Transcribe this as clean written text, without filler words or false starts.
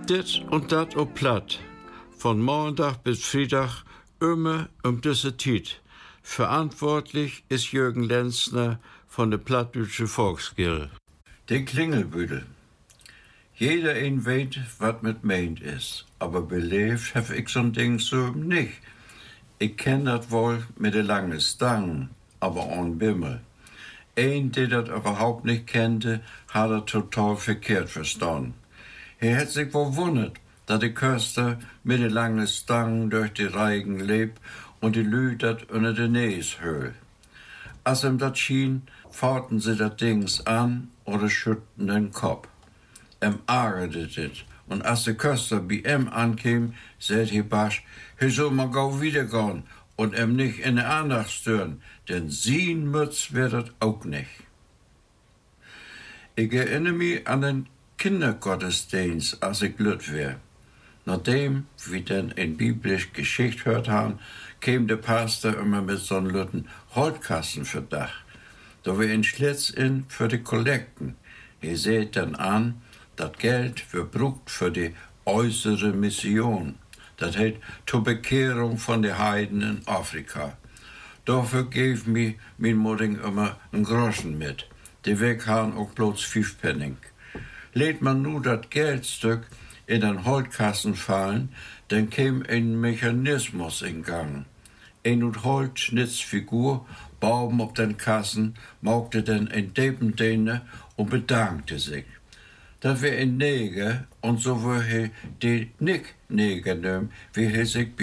Dit und dat op platt. Von Montag bis Freitag immer diese Zeit. Verantwortlich ist Jürgen Lenzner von der Plattdeutsche Volksgilde. Den Klingelbüdel. Jeder een weet wat met meint is, aber beleefd heb ik zo'n Ding so nicht. Ich kenn dat wohl mit de lange Stangen, aber on Bimmel. Een, der dat überhaupt nicht kannte, hat er total verkehrt verstanden. Er hat sich verwundert, dass die Köster mit de lange Stangen durch die Reigen lebt und die Lüd dat unter de Näs höll. Als ihm dat schien, fahrten sie dat Dings an oder schütten den Kopf. Ärgerte dit. Und als der Köster bei ihm ankam, sagt er basch, er soll mal gau wiedergehen und nicht in der Andacht stören, denn sein Mütz wird das auch nicht. Ich erinnere mich an den Kindergottesdienst, als ich lüt war. Nachdem wir dann in biblisch Geschichte hört haben, kam der Pastor immer mit so einem lütten Holtkasten für Dach. Da wir in Schlitz in für die Kollekten. Er seht dann an, das Geld wird brucht für die äußere Mission. Das heißt zur Bekehrung von den Heiden in Afrika. Dafür gab mir mein Mutter immer einen Groschen mit. Die Weg haben auch bloß 5 Pfennig. Lädt man nur das Geldstück in den Holtkasten fallen, dann käme ein Mechanismus in Gang. Ein Holzschnitzfigur baum auf den Kassen, machte dann ein Deppendehne und bedankte sich. Das wär ein Neger, und so würde die nicht Neger nehmen, wie er sich